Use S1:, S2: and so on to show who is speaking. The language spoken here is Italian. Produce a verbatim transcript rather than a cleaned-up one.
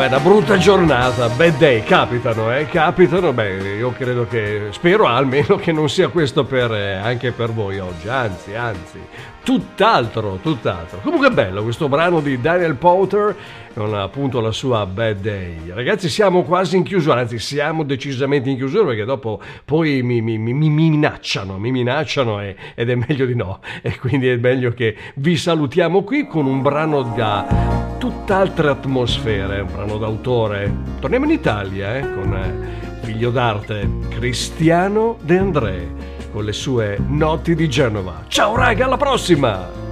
S1: Vabbè, una brutta giornata, bad day, capitano, eh, capitano. Beh, io credo che, spero almeno che non sia questo per, eh, anche per voi oggi, anzi, anzi, tutt'altro, tutt'altro. Comunque è bello questo brano di Daniel Powter, con appunto la sua Bad Day. Ragazzi, siamo quasi in chiusura, anzi siamo decisamente in chiusura, perché dopo poi mi, mi, mi, mi minacciano, mi minacciano e, ed è meglio di no. E quindi è meglio che vi salutiamo qui con un brano da tutt'altre atmosfere, un brano d'autore. Torniamo in Italia, eh, con eh, figlio d'arte Cristiano De André, con le sue Notti di Genova. Ciao raga, alla prossima!